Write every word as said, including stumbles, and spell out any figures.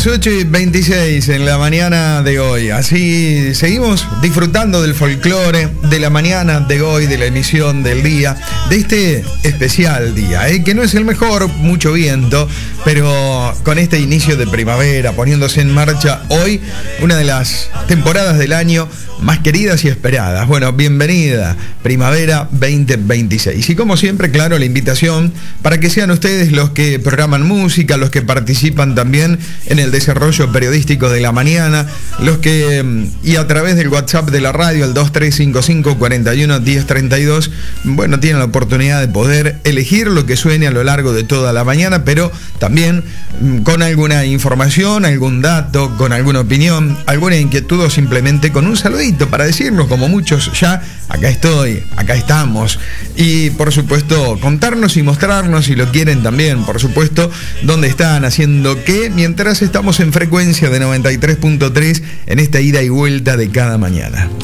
Las ocho y veintiséis en la mañana de hoy. Así seguimos disfrutando del folclore, de la mañana de hoy, de la emisión del día, de este especial día, ¿eh? Que no es el mejor, mucho viento, pero con este inicio de primavera, poniéndose en marcha hoy, una de las temporadas del año más queridas y esperadas. Bueno, bienvenida, Primavera veinte veintiséis. Y como siempre, claro, la invitación para que sean ustedes los que programan música, los que participan también en el desarrollo periodístico de la mañana, los que, y a través del WhatsApp de la radio, el dos tres cinco cinco, cuatro uno, uno cero tres dos, bueno, tienen la oportunidad de poder elegir lo que suene a lo largo de toda la mañana, pero también con alguna información, algún dato, con alguna opinión, alguna inquietud o simplemente con un saludito para decirnos, como muchos ya, acá estoy, acá estamos. Y por supuesto, contarnos y mostrarnos, si lo quieren también, por supuesto, dónde están, haciendo qué, mientras estamos en frecuencia de noventa y tres punto tres en esta ida y vuelta de cada mañana.